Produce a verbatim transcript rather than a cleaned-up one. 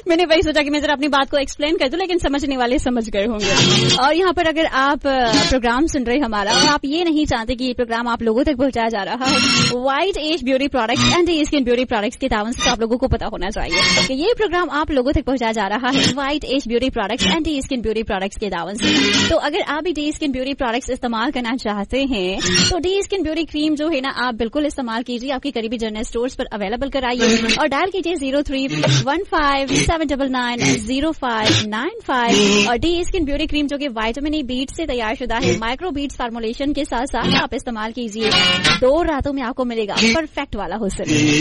मैंने वही सोचा कि मैं जरा अपनी बात को एक्सप्लेन कर दूं, लेकिन समझने वाले समझ गए होंगे। और यहाँ पर अगर आप प्रोग्राम सुन रहे हमारा और आप ये नहीं चाहते कि ये प्रोग्राम आप लोगों तक पहुंचाया जा रहा है white as beauty products and skin beauty products के तावन से, आप लोगों को पता होना चाहिए कि ये प्रोग्राम आप लोगों तक पहुंचाया जा रहा है white as beauty products and skin beauty products के दावन से। तो अगर आप भी डी स्किन ब्यूटी प्रोडक्ट्स इस्तेमाल करना चाहते हैं तो डी स्किन ब्यूटी क्रीम जो है ना आप बिल्कुल इस्तेमाल कीजिए, आपकी करीबी जनरल स्टोर्स पर अवेलेबल कराइए और डायल कीजिए zero three one five seven double nine zero five nine five. और डी स्किन ब्यूटी क्रीम जो कि विटामिन ई बीट्स से तैयार शुदा है, माइक्रो बीट्स फार्मूलेशन के साथ साथ आप इस्तेमाल कीजिए, दो रातों में आपको मिलेगा परफेक्ट वाला हुस्न।